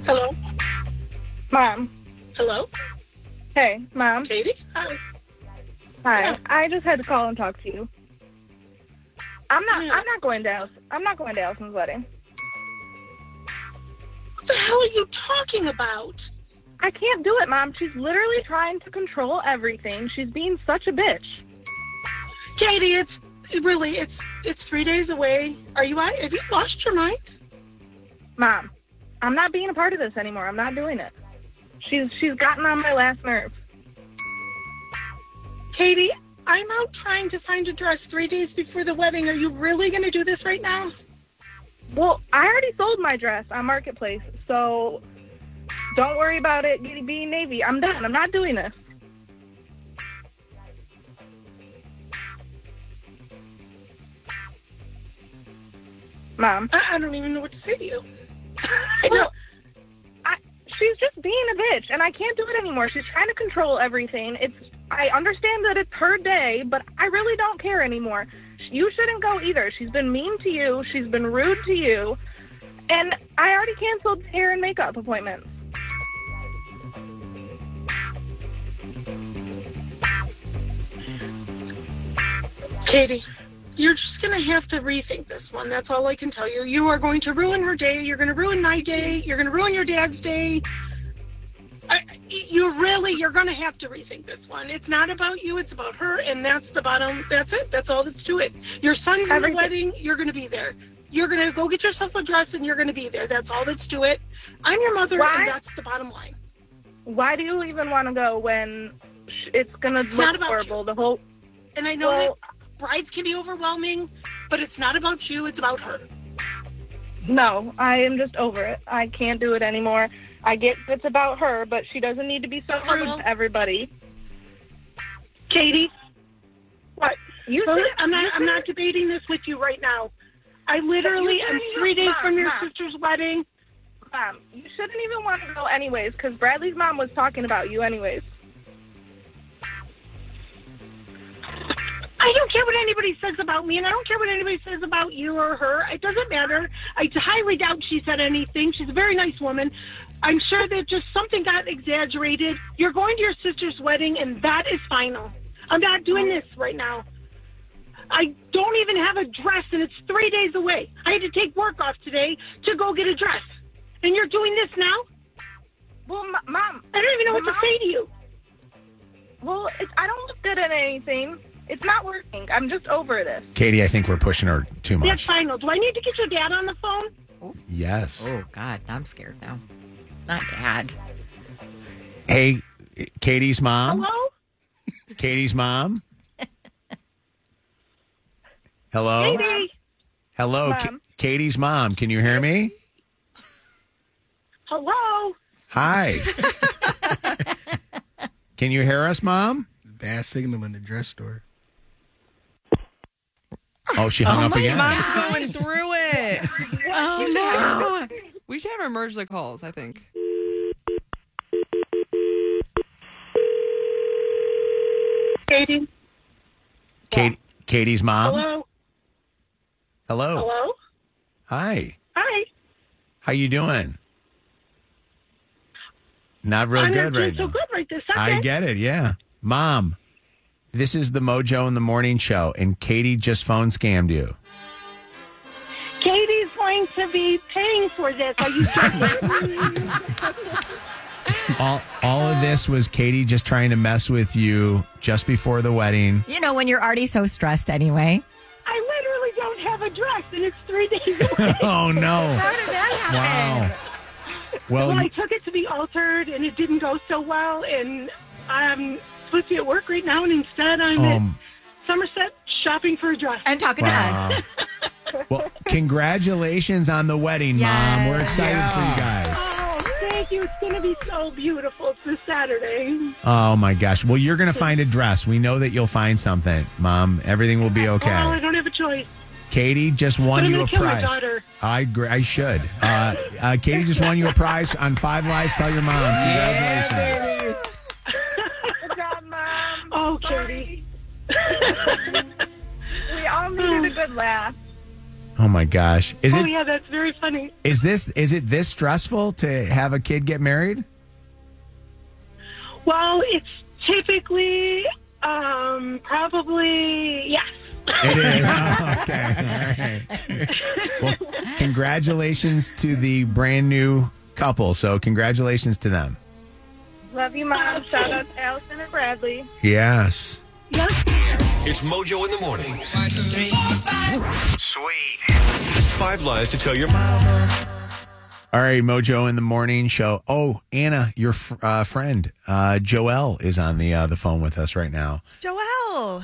Hello? Mom. Hello? Hey, Mom. Katie? Hi. Hi. Yeah. I just had to call and talk to you. I'm Yeah. not going to Allison's wedding. What the hell are you talking about? I can't do it, Mom. She's literally trying to control everything. She's being such a bitch. Katie, it's 3 days away. Have you lost your mind? Mom, I'm not being a part of this anymore. I'm not doing it. She's gotten on my last nerve. Katie, I'm out trying to find a dress 3 days before the wedding. Are you really going to do this right now? Well, I already sold my dress on Marketplace, so don't worry about it being Navy. I'm done. I'm not doing this. Mom. I don't even know what to say to you. I don't. She's just being a bitch, and I can't do it anymore. She's trying to control everything. I understand that it's her day, but I really don't care anymore. You shouldn't go either. She's been mean to you. She's been rude to you. And I already canceled hair and makeup appointments. Katie, you're just going to have to rethink this one. That's all I can tell you. You are going to ruin her day. You're going to ruin my day. You're going to ruin your dad's day. You're going to have to rethink this one. It's not about you. It's about her. And that's it. That's all that's to it. Your son's in the wedding. You're going to be there. You're going to go get yourself a dress and you're going to be there. That's all that's to it. I'm your mother. Why? And that's the bottom line. Why do you even want to go when it's going to look horrible? And I know that brides can be overwhelming, but it's not about you. It's about her. No, I am just over it. I can't do it anymore. I get it's about her, but she doesn't need to be so rude to everybody. Katie, what? I'm not debating this with you right now. I literally am 3 days from your sister's wedding. Mom, you shouldn't even want to go anyways, because Bradley's mom was talking about you anyways. I don't care what anybody says about me, and I don't care what anybody says about you or her. It doesn't matter. I highly doubt she said anything. She's a very nice woman. I'm sure that just something got exaggerated. You're going to your sister's wedding, and that is final. I'm not doing this right now. I don't even have a dress, and it's 3 days away. I had to take work off today to go get a dress. And you're doing this now? Well, Mom. I don't even know what to say to you. Well, I don't look good at anything. It's not working. I'm just over this. Katie, I think we're pushing her too much. That's final. Do I need to get your dad on the phone? Oh. Yes. Oh, God. I'm scared now. Not Dad. Hey, Katie's mom? Hello? Katie's mom? Hello? Katie? Hello, Katie's mom. Can you hear me? Hello? Hi. Can you hear us, Mom? Bad signal in the dress store. Oh, she hung up again. Mom's going through it. Oh, We should have her merge the calls, I think. Katie? Katie's mom? Hello? Hello. Hello? Hi. Hi. How you doing? Not real I'm good not doing right so now. good right this second. I get it, yeah. Mom, this is the Mojo in the Morning Show, and Katie just phone scammed you. Katie's going to be paying for this. Are you kidding? All of this was Katie just trying to mess with you just before the wedding. you know, when you're already so stressed anyway. I literally don't have a dress, and it's 3 days away. Oh, no. How does that happen? Wow. Well, I took it to be altered, and it didn't go so well, and I'm supposed to be at work right now, and instead I'm at Somerset shopping for a dress. And talking to us. Well, congratulations on the wedding, Mom. We're excited for you guys. Oh, thank you. It's going to be so beautiful. It's this Saturday. Oh, my gosh. Well, you're going to find a dress. We know that you'll find something, Mom. Everything will be okay. Well, I don't have a choice. Katie just won But I'm you a gonna kill my prize. daughter. I agree. I should. Katie just won you a prize on 5 Lies. Tell your mom. Congratulations. Good job, Mom. Oh, Sorry. Katie. We all needed a good laugh. Oh my gosh. Is yeah, that's very funny. it this stressful to have a kid get married? Well, it's typically probably yes. It is. Oh, okay. All right. Well, congratulations to the brand new couple. So congratulations to them. Love you, Mom. Shout out to Allison and Bradley. Yes. Yes. It's Mojo in the mornings. 1, 2, 3, 4, 5. Sweet. 5 lies to tell your mama. All right, Mojo in the morning show. Oh, Anna, your friend, Joel, is on the phone with us right now. Joel.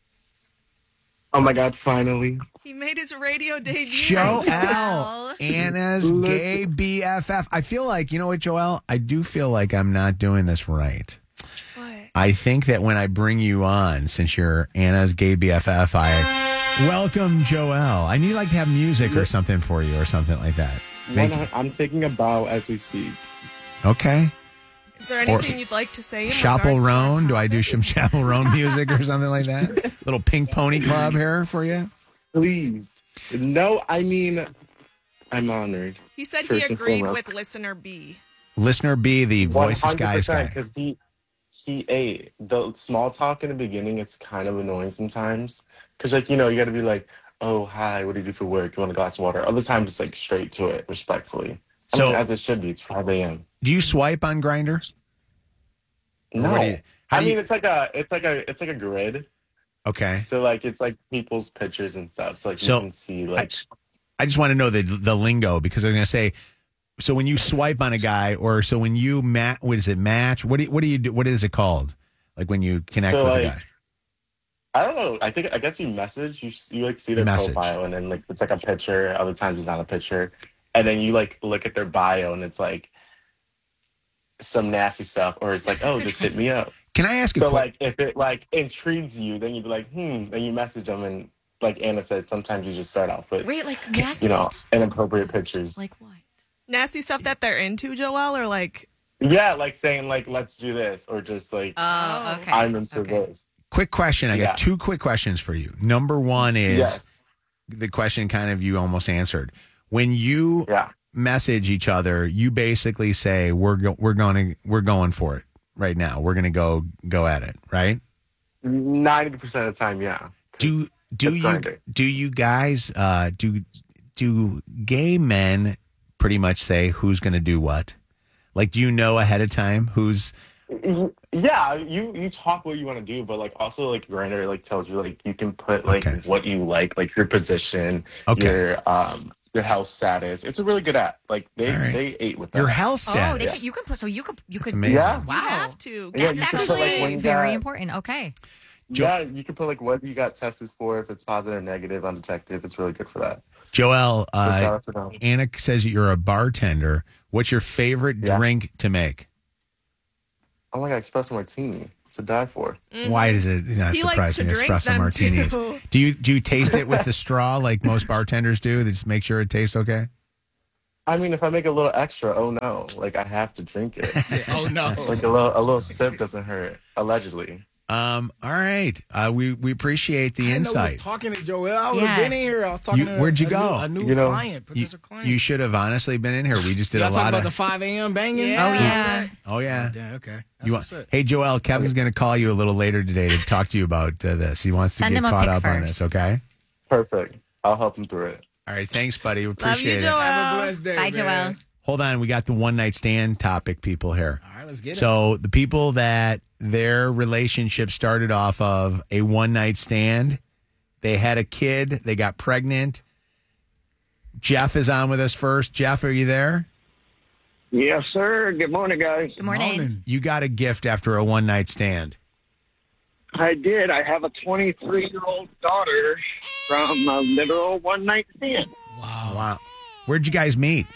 Oh my God! Finally, He made his radio debut. Joel, Anna's gay BFF. I feel like, you know what, Joel? I do feel like I'm not doing this right. What? I think that when I bring you on, since you're Anna's gay BFF, I welcome Joel. I need like to have music or something for you or something like that. I'm taking a bow as we speak. Okay. Is there anything you'd like to say? In Chaperone? Do I do some chaperone music or something like that? Little Pink Pony Club here for you? Please. No, I mean, I'm honored. He said he First and agreed foremost. with listener B. Listener B, the voice of Skies guy. Because he ate the small talk in the beginning. It's kind of annoying sometimes. Because, like, you know, you got to be like, oh, hi, what do you do for work? You want a glass of water? Other times it's like straight to it, respectfully. So, as it should be. It's 5 a.m. Do you swipe on Grindr? No. How do you- it's like a grid. Okay. So like it's like people's pictures and stuff. So like So, you can see like I just want to know the lingo because I'm going to say, so when you swipe on a guy or so when you what is it, match? What do you do? What is it called? Like when you connect with a guy? I don't know. I guess you message. You like see their profile and then like it's like a picture. Other times it's not a picture. And then you like look at their bio and it's like some nasty stuff, or it's like, oh, just hit me up. Can I ask you? So like, if it like intrigues you, then you'd be like, then you message them, and like Anna said, sometimes you just start off with, Wait, like nasty stuff? inappropriate pictures. Like what? Nasty stuff that they're into, Joel, or like? Yeah, like saying like, let's do this, or just like, Oh, okay. I'm into this. Quick question. I got 2 quick questions for you. Number one is the question kind of you almost answered. When you message each other, you basically say we're going for it right now. We're going to go at it, right? 90% of the time, yeah. Do you guys do gay men pretty much say who's going to do what? Like, do you know ahead of time who's? Yeah, you talk what you want to do, but like also like Grindr like tells you like you can put like what you like your position, your health status. It's a really good app. Like they ate with that. Your health status. Oh, you can put. So you could. Amazing. Yeah. Wow. You have to. Yeah, That's you can put, like, actually when you very got- important. Okay. Yeah, you can put like what you got tested for, if it's positive or negative, undetected. It's really good for that. Joel, So shout out to them. Anna says you're a bartender. What's your favorite drink to make? Oh my God, espresso martini. It's to die for. Why does it not He surprise likes to me? drink Espresso them, martinis. too. Do you taste it with the straw like most bartenders do? They just make sure it tastes okay? I mean, if I make a little extra, oh no, like I have to drink it. Oh no. Like a little sip doesn't hurt, allegedly. All right. We appreciate the I was insight. talking to Joel. I would have been in here. I was talking to Where'd you go? A new client, potential client. You should have honestly been in here. We just did Y'all a talking lot about of. the 5 a.m. banging? Yeah. Oh yeah. Oh yeah. Yeah, okay. That's You what's want, up. hey Joel, Kevin's going to call you a little later today to talk to you about this. He wants to Send get him a caught pic up on first. this. Okay. Perfect. I'll help him through it. All right. Thanks, buddy. We Love you, appreciate it. Joel. Have a blessed day. Bye, man. Joel. Hold on. We got the one night stand topic, people here. All right, let's get it. So the people that their relationship started off of a one night stand, they had a kid, they got pregnant. Jeff is on with us first. Jeff, are you there? Yes, sir. Good morning, guys. Good morning. You got a gift after a one night stand. I did. I have a 23-year-old daughter from a literal one-night stand. Wow. Where'd you guys meet?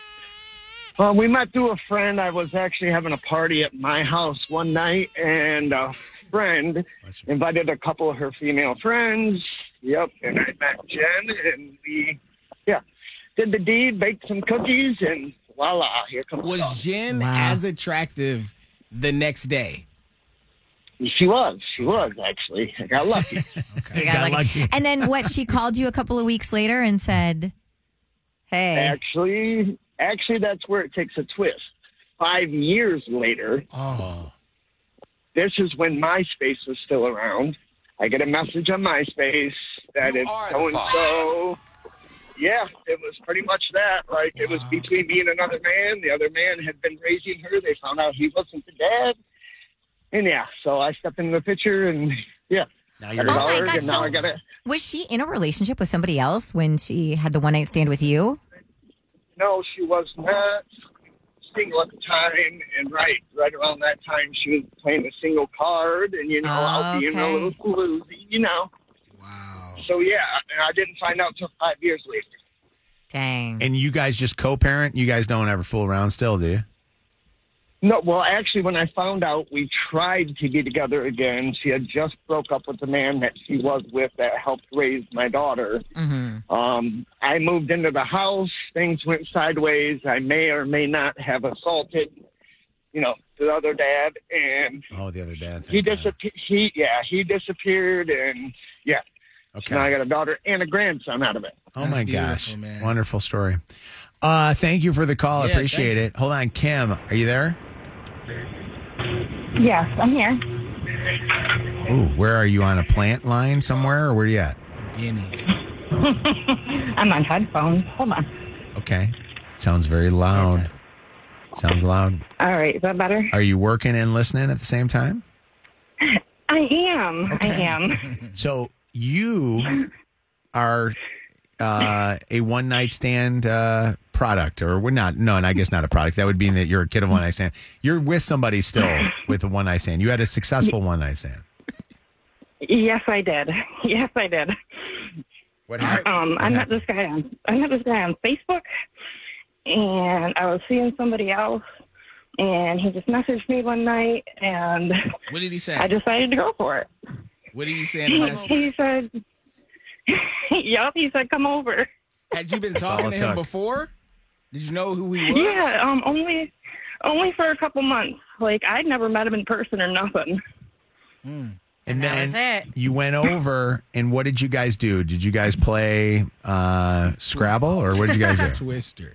We met through a friend. I was actually having a party at my house one night, and a friend invited a couple of her female friends. Yep, and I met Jen, and we, did the deed, baked some cookies, and voila, here comes Was Jen as attractive the next day? She was actually. I got lucky. Okay. Got lucky. And then what? She called you a couple of weeks later and said, "Hey." Actually, that's where it takes a twist. 5 years later, this is when MySpace was still around. I get a message on MySpace that it's so-and-so. Yeah, it was pretty much that. Like, it was between me and another man. The other man had been raising her. They found out he wasn't the dad. And, so I stepped into the picture, and, Now you're was she in a relationship with somebody else when she had the one-night stand with you? No, she was not single at the time. And right around that time, she was playing a single card and, out being a little floozy, Wow. So, I didn't find out until 5 years later. Dang. And you guys just co-parent? You guys don't ever fool around still, do you? No, well, actually, when I found out, we tried to get together again. She had just broke up with the man that she was with that helped raise my daughter. Mm-hmm. I moved into the house. Things went sideways. I may or may not have assaulted, the other dad. And the other dad. He disappeared, and Okay. So now I got a daughter and a grandson out of it. Oh, my gosh. Man. Wonderful story. Thank you for the call. I appreciate it. Hold on. Kim, are you there? Yes, I'm here. Ooh, where are you, on a plant line somewhere, or where are you at? I'm on headphones. Hold on. Okay. Sounds very loud. Sounds loud. All right. Is that better? Are you working and listening at the same time? I am. Okay. I am. So you are a one-night stand product, or we're not. No, and I guess not a product. That would mean that you're a kid of one-night stand. You're with somebody still with a one-night stand. You had a successful one-night stand. Yes, I did. What happened? I met this guy on Facebook, and I was seeing somebody else, and he just messaged me one night, and what did he say? I decided to go for it. What did he say in the message? He said, he said, come over. Had you been talking to him before? Did you know who he was? Yeah, only for a couple months. Like, I'd never met him in person or nothing. And that was then it. You went over, and what did you guys do? Did you guys play Scrabble, or what did you guys do? Twister.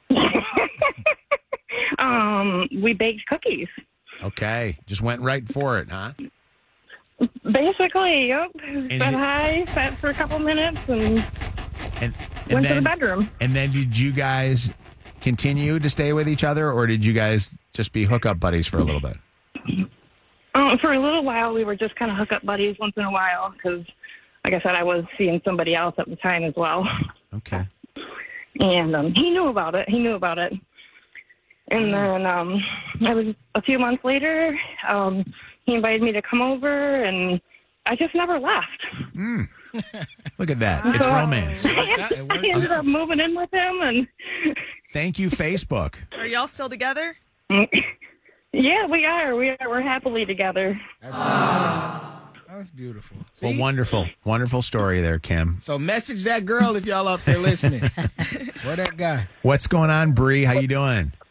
We baked cookies. Okay. Just went right for it, huh? Basically, yep. Said hi, sat for a couple minutes, and went to the bedroom. And then did you guys continue to stay with each other, or did you guys just be hookup buddies for a little bit? For a little while, we were just kind of hookup buddies once in a while because, like I said, I was seeing somebody else at the time as well. Okay. And he knew about it. And then I was a few months later, he invited me to come over, and I just never left. Look at that. It's romance. I ended up moving in with him. And thank you, Facebook. Are y'all still together? Yeah, we are. We're happily together. That's beautiful. Well, wonderful story there, Kim. So message that girl if y'all out there listening. Or that guy. What's going on, Bree? How you doing?